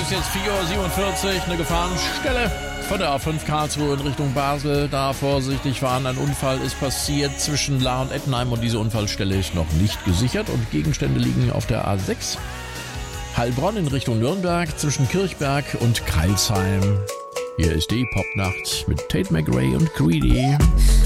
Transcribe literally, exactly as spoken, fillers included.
ist jetzt vier Uhr siebenundvierzig, eine Gefahrenstelle von der A fünf Karlsruhe in Richtung Basel. Da vorsichtig fahren, ein Unfall ist passiert zwischen Lahr und Ettenheim und diese Unfallstelle ist noch nicht gesichert und Gegenstände liegen auf der A sechs. Heilbronn in Richtung Nürnberg zwischen Kirchberg und Crailsheim. Hier ist die Popnacht mit Tate McRae und Greedy.